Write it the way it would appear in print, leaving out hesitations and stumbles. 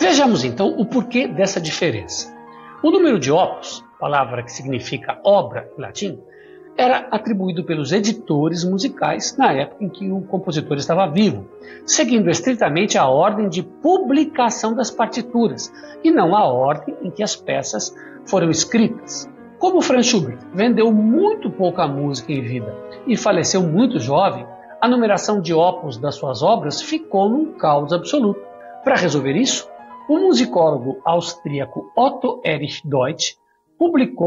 Vejamos então o porquê dessa diferença. O número de opus, palavra que significa obra em latim, era atribuído pelos editores musicais na época em que o compositor estava vivo, seguindo estritamente a ordem de publicação das partituras e não a ordem em que as peças foram escritas. Como Franz Schubert vendeu muito pouca música em vida e faleceu muito jovem, a numeração de opus das suas obras ficou num caos absoluto. Para resolver isso, o musicólogo austríaco Otto Erich Deutsch publicou